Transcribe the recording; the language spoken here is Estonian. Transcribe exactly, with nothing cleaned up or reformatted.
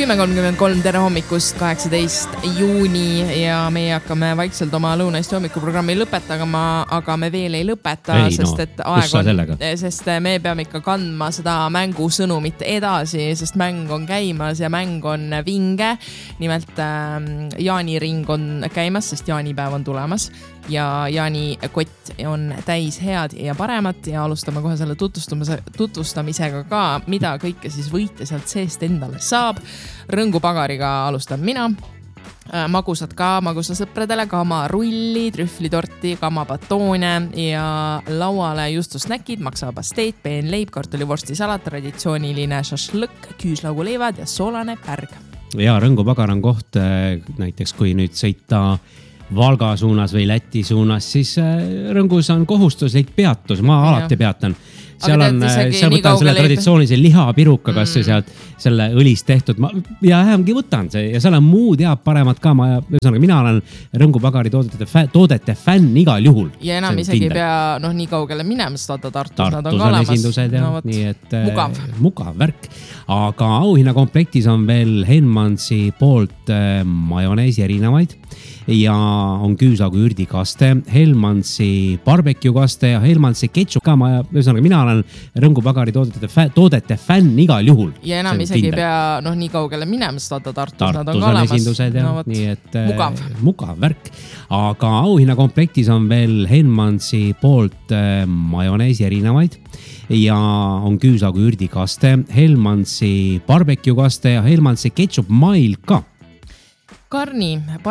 kümme kolmkümmend kolm, tere hommikust, kaheksateist juuni ja meie hakkame vaikselt oma Lõuna-Eesti hommikuprogrammi lõpetama, aga me veel ei lõpeta, ei, sest no, et aeg on, sellega? sest me peame ikka kandma seda mängusõnumit edasi, sest mäng on käimas ja mäng on vinge. Nimelt äh, Jaaniring on käimas, sest jaanipäev on tulemas ja Jaani kott on täis head ja paremat ja alustame kohe selle tutvustamisega ka, mida kõike siis võite sealt seest endale saab. Rõngu pagariga alustan mina. Magusad ka, magusasõpradele kama rulli, trühvlitorti, kama batoone ja lauale justusnäkid, maksapasteet, peenleib, kartulivorsti salat, traditsiooniline šašlõkk, küüslauguleivad ja soolane pärg. Ja Rõngu pagar on koht, näiteks kui nüüd sõita Valga suunas või Läti suunas, siis Rõngus on kohustuslik peatus, ma ja. alati peatan. Seal on, seal võtan selle traditsioonilise lihapiruka, kas mm. sealt selle õlist tehtud ma, ja vähemgi võtan see ja seal on muud ja paremad ka. Ma, mina olen Rõngu pagari toodete, toodete fänn igal juhul. Ja enam isegi kindel. Pea noh, nii kaugele minema saada Tartus. Tartus nad on, on olemas. Esindused ja no, võt, nii, et mugav. mugav värk. Aga auhinna komplektis on veel Henmansi poolt majoneesi erinevaid ja on küüslaugu ürdikaste, Helmansi barbecue kaste ja Helmansi ketšup ka. Ma, mina olen Rõngu pagari toodete, toodete fänn igal juhul. Ja enam isegi kindel. Pea noh, nii kaugele minema saada Tartus. Tartus nad on, on olemas. Esindused ja no, võt, nii, et mugav. mugav värk. Aga auhinna komplektis on veel Henmansi poolt majoneesi erinevaid ja on küüslaugu ürdikaste, Helmansi barbecue kaste ja Helmansi ketšup mail ka. Karni